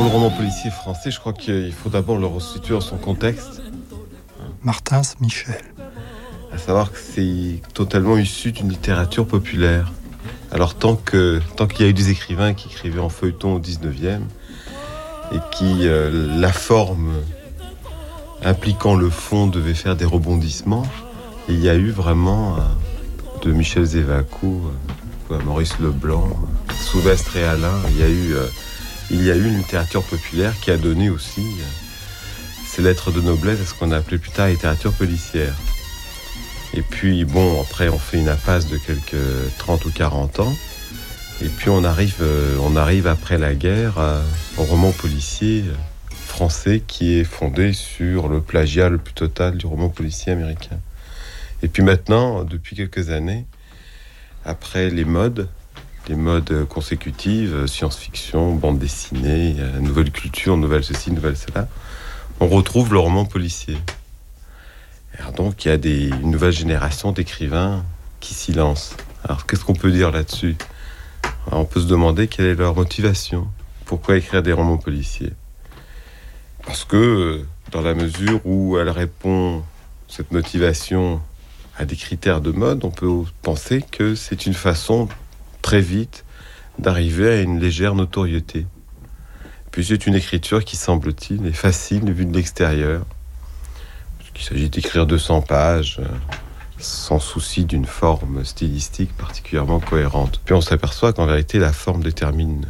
Pour le roman policier français, je crois qu'il faut d'abord le resituer dans son contexte. Martins Michel. À savoir que c'est totalement issu d'une littérature populaire. Alors tant qu'il y a eu des écrivains qui écrivaient en feuilleton au 19e et qui, la forme impliquant le fond, devait faire des rebondissements, il y a eu vraiment, de Michel Zévaco à Maurice Leblanc, Souvestre et Alain, il y a eu une littérature populaire qui a donné aussi ses lettres de noblesse à ce qu'on a appelé plus tard littérature policière. Et puis, bon, après, on fait une impasse de quelques 30 ou 40 ans. Et puis, on arrive après la guerre au roman policier français qui est fondé sur le plagiat le plus total du roman policier américain. Et puis maintenant, depuis quelques années, après les modes consécutives, science-fiction, bande dessinée, nouvelle culture, nouvelle ceci, nouvelle cela, on retrouve le roman policier. Alors donc, il y a une nouvelle génération d'écrivains qui s'y lancent. Alors, qu'est-ce qu'on peut dire là-dessus ? Alors, on peut se demander quelle est leur motivation. Pourquoi écrire des romans policiers ? Parce que, dans la mesure où elle répond, cette motivation, à des critères de mode, on peut penser que c'est une façon, très vite, d'arriver à une légère notoriété. Puis c'est une écriture qui, semble-t-il, est facile vue de l'extérieur. Il s'agit d'écrire 200 pages sans souci d'une forme stylistique particulièrement cohérente. Puis on s'aperçoit qu'en vérité, la forme détermine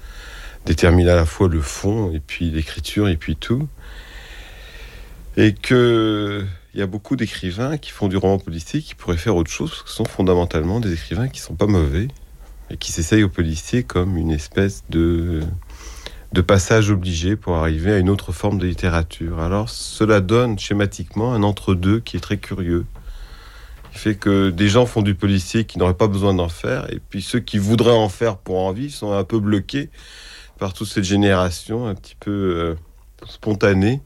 à la fois le fond, et puis l'écriture, et puis tout. Et qu'il y a beaucoup d'écrivains qui font du roman policier qui pourraient faire autre chose, parce que ce sont fondamentalement des écrivains qui ne sont pas mauvais, et qui s'essayent au policier comme une espèce de passage obligé pour arriver à une autre forme de littérature. Alors, cela donne schématiquement un entre-deux qui est très curieux. Il fait que des gens font du policier qui n'auraient pas besoin d'en faire, et puis ceux qui voudraient en faire pour en vivre sont un peu bloqués par toute cette génération un petit peu spontanée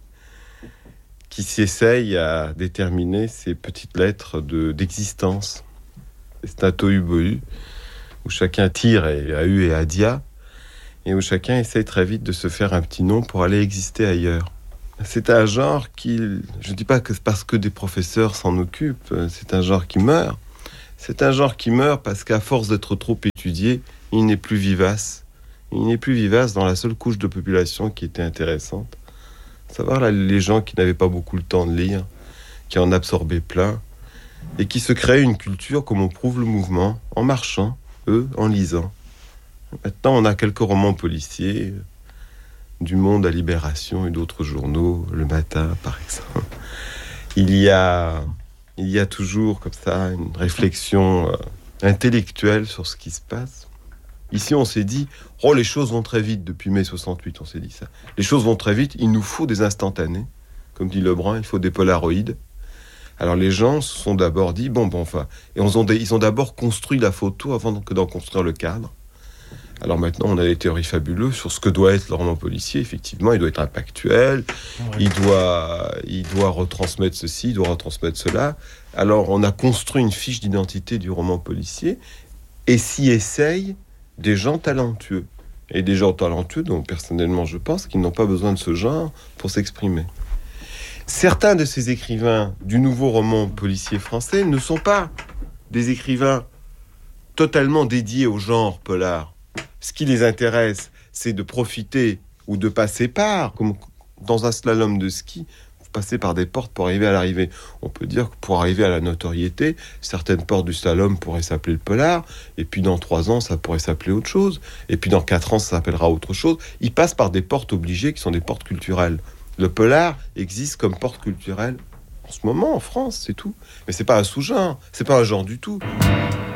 qui s'essaye à déterminer ces petites lettres d'existence. C'est un tohu-bohu où chacun tire à U et à dia, et où chacun essaye très vite de se faire un petit nom pour aller exister ailleurs. C'est un genre qui, je ne dis pas que c'est parce que des professeurs s'en occupent, c'est un genre qui meurt. C'est un genre qui meurt parce qu'à force d'être trop étudié, il n'est plus vivace. Il n'est plus vivace dans la seule couche de population qui était intéressante. Savoir les gens qui n'avaient pas beaucoup le temps de lire, qui en absorbaient plein, et qui se créaient une culture comme on prouve le mouvement, en marchant, eux, en lisant. Maintenant, on a quelques romans policiers, du Monde à Libération et d'autres journaux, Le Matin, par exemple. Il y a toujours, comme ça, une réflexion intellectuelle sur ce qui se passe. Ici, on s'est dit, les choses vont très vite, depuis mai 68, on s'est dit ça. Les choses vont très vite, il nous faut des instantanés. Comme dit Lebrun, il faut des polaroïdes. Alors les gens se sont d'abord dit, et ils ont d'abord construit la photo avant que d'en construire le cadre. Alors maintenant, on a des théories fabuleuses sur ce que doit être le roman policier. Effectivement, il doit être impactuel, il doit retransmettre ceci, il doit retransmettre cela. Alors, on a construit une fiche d'identité du roman policier et s'y essayent des gens talentueux. Et des gens talentueux dont, personnellement, je pense qu'ils n'ont pas besoin de ce genre pour s'exprimer. Certains de ces écrivains du nouveau roman policier français ne sont pas des écrivains totalement dédiés au genre polar. Ce qui les intéresse, c'est de profiter ou de passer par, comme dans un slalom de ski, vous passez par des portes pour arriver à l'arrivée. On peut dire que pour arriver à la notoriété, certaines portes du slalom pourraient s'appeler le polar, et puis dans 3 ans, ça pourrait s'appeler autre chose, et puis dans 4 ans, ça s'appellera autre chose. Ils passent par des portes obligées qui sont des portes culturelles. Le polar existe comme porte culturelle en ce moment en France, c'est tout. Mais c'est pas un sous-genre, c'est pas un genre du tout.